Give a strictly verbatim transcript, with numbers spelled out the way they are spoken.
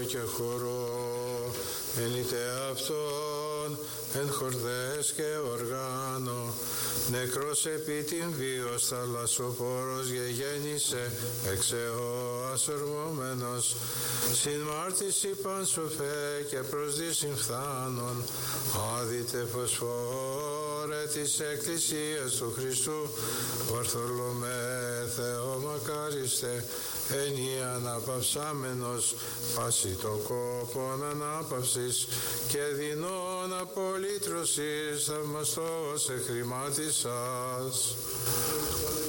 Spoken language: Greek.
και χορό, ενείται αυτόν εν χορδές και οργάνο, νεκρός επί την βίος θαλασσοπόρος γεγέννησε, εξαιώ ασορμόμενος, συν μάρτυση πανσοφέ και προσδύσιν φθάνων, άδειτε φωσφόρε της Εκκλησίας του Χριστού, Βαρθολομέ Θεό μακάριστε, ενή αναπαυσάμενος, πάση των κόπων ανάπαυσης και δεινών απολύτρωσης, θαυμαστός εχρημάτισας.